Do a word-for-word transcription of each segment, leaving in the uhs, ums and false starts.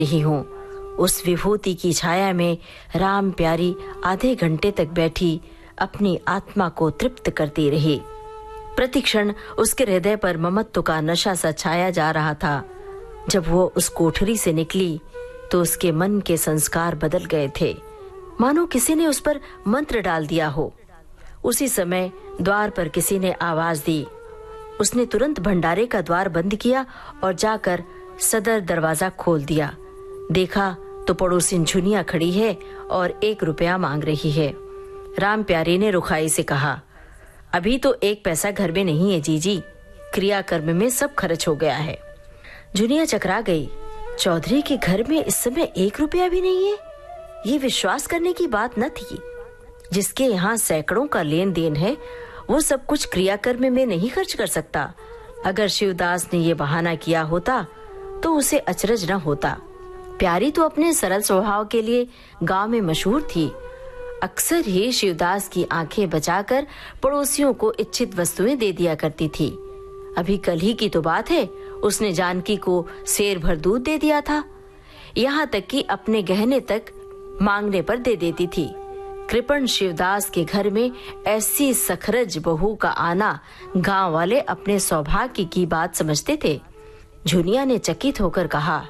रही हूँ। उस विभूति की छाया में राम प्यारी आधे घंटे तक बैठी अपनी आत्मा को तृप्त करती रही। प्रतिक्षण उसके हृदय पर ममत्व का नशा सा छाया जा रहा था। जब वो उस कोठरी से निकली तो उसके मन के संस्कार बदल गए थे, मानो किसी ने उस पर मंत्र डाल दिया हो। उसी समय द्वार पर किसी ने आवाज दी। उसने तुरंत भंडारे का द्वार बंद किया और जाकर सदर दरवाजा खोल दिया। देखा तो पड़ोसिन झुनिया खड़ी है और एक रुपया मांग रही है। राम प्यारी ने रुखाई से कहा, अभी तो एक पैसा घर में नहीं है जीजी, क्रियाकर्म में सब खर्च हो गया है। झुनिया चकरा गई। चौधरी के घर में इस समय एक रुपया भी नहीं है? ये विश्वास करने की बात न थी। जिसके यहाँ सैकड़ों का लेन देन है वो सब कुछ क्रियाकर्म में नहीं खर्च कर सकता। अगर शिवदास ने ये बहाना किया होता तो उसे अचरज न होता। प्यारी तो अपने सरल स्वभाव के लिए गांव में मशहूर थी। अक्सर ही शिवदास की आंखें बचाकर पड़ोसियों को इच्छित वस्तुएं दे दिया करती थी। अभी कल ही की तो बात है, उसने जानकी को सेर भर दूध दे दिया था। यहाँ तक कि अपने गहने तक मांगने पर दे देती थी। कृपण शिवदास के घर में ऐसी सखरज बहू का आना गांव वाले अपने सौभाग्य की बात समझते थे। झुनिया ने चकित होकर कहा,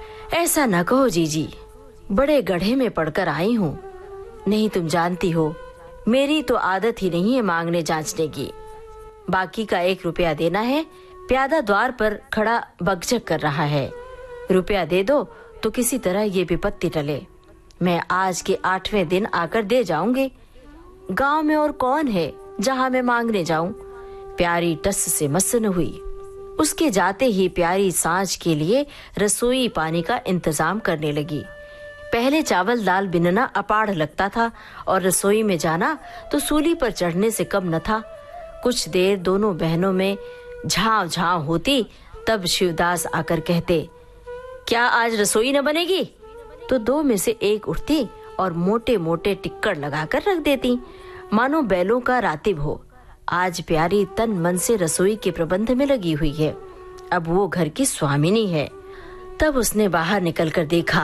ऐसा न कहो जीजी, बड़े गड्ढे में पड़कर आई हूँ। नहीं, तुम जानती हो मेरी तो आदत ही नहीं है मांगने जांचने की। बाकी का एक रुपया देना है। प्यादा द्वार पर खड़ा बकझक कर रहा है। रुपया दे दो तो किसी तरह ये विपत्ति टले। मैं आज के आठवें दिन आकर दे जाऊंगी। गांव में और कौन है जहां मैं मांगने जाऊं? प्यारी टस से मस न हुई। उसके जाते ही प्यारी सांझ के लिए रसोई पानी का इंतजाम करने लगी। पहले चावल दाल बिनना अपाढ़ लगता था और रसोई में जाना तो सूली पर चढ़ने से कम न था। कुछ देर दोनों बहनों में झांव झांव होती, तब शिवदास आकर कहते, क्या आज रसोई न बनेगी? तो दो में से एक उठती और मोटे मोटे टिक्कड़ लगाकर रख देती, मानो बैलों का रातिब हो। आज प्यारी तन मन से रसोई के प्रबंध में लगी हुई है। अब वो घर की स्वामिनी है। तब उसने बाहर निकलकर देखा,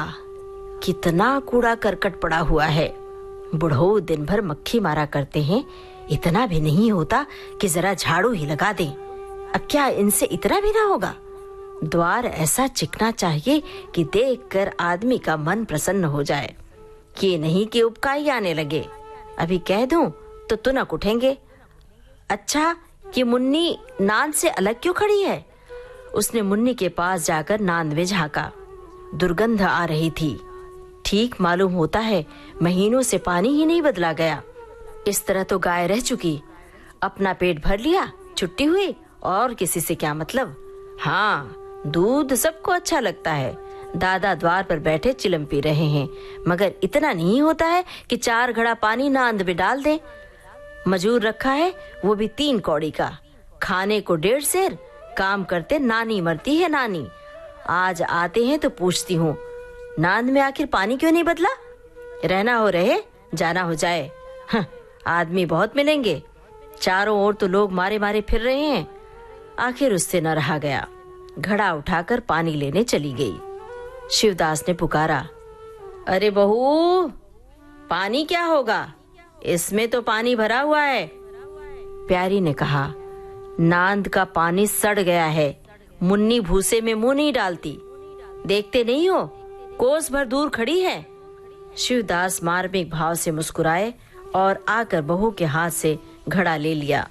कितना कूड़ा करकट पड़ा हुआ है। बुढ़ऊ दिन भर मक्खी मारा करते हैं, इतना भी नहीं होता कि जरा झाड़ू ही लगा दें। अब क्या इनसे इतना भी ना होगा? द्वार ऐसा चिकना चाहिए कि देखकर आदमी का मन प्रसन्न हो जाए। ये नहीं कि उपकाई आने लगे। अभी कह दूं तो तुनक उठेंगे। अच्छा, कि मुन्नी नांद से अलग क्यों खड़ी है? उसने मुन्नी के पास जाकर नांद में झांका। दुर्गंध आ रही थी। ठीक मालूम होता है महीनों से पानी ही नहीं बदला गया। इस तरह तो गाय रह चुकी। अपना पेट भर लिया, छुट्टी हुई, और किसी से क्या मतलब। हाँ, दूध सबको अच्छा लगता है। दादा द्वार पर बैठे चिलम पी रहे हैं, मगर इतना नहीं होता है कि चार घड़ा पानी नांद में डाल दे। मजूर रखा है, वो भी तीन कौड़ी का। खाने को डेढ़ सेर, काम करते नानी मरती है नानी। आज आते हैं तो पूछती हूँ, नांद में आखिर पानी क्यों नहीं बदला? रहना हो रहे, जाना हो जाए। हाँ, आदमी बहुत मिलेंगे। चारों ओर तो लोग मारे मारे फिर रहे हैं। आखिर उससे न रहा गया। घड़ा उठाकर पानी लेने चली गई। शिवदास ने पुकारा, अरे बहू, पानी क्या होगा? इसमें तो पानी भरा हुआ है। प्यारी ने कहा, नांद का पानी सड़ गया है। मुन्नी भूसे में मुंह नहीं डालती। देखते नहीं हो, कोस भर दूर खड़ी है। शिवदास मार्मिक भाव से मुस्कुराए और आकर बहू के हाथ से घड़ा ले लिया।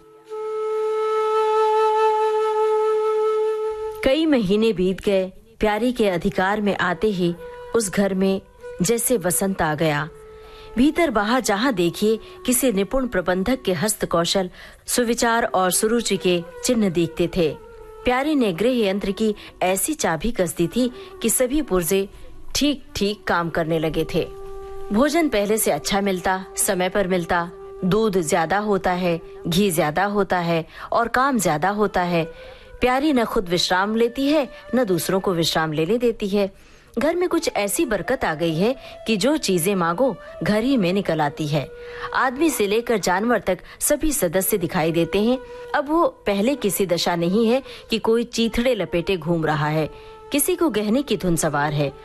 कई महीने बीत गए। प्यारी के अधिकार में आते ही उस घर में जैसे वसंत आ गया। भीतर बाहर जहां देखिए किसी निपुण प्रबंधक के हस्त कौशल, सुविचार और सुरुचि के चिन्ह दिखते थे। प्यारी ने गृह यंत्र की ऐसी चाबी कस दी थी कि सभी पुर्जे ठीक ठीक काम करने लगे थे। भोजन पहले से अच्छा मिलता, समय पर मिलता, दूध ज्यादा होता है, घी ज्यादा होता है और काम ज्यादा होता है। प्यारी न खुद विश्राम लेती है, न दूसरों को विश्राम लेने देती है। घर में कुछ ऐसी बरकत आ गई है कि जो चीजें मांगो घर ही में निकल आती है। आदमी से लेकर जानवर तक सभी सदस्य दिखाई देते हैं। अब वो पहले किसी दशा नहीं है कि कोई चीथड़े लपेटे घूम रहा है, किसी को गहने की धुन सवार है।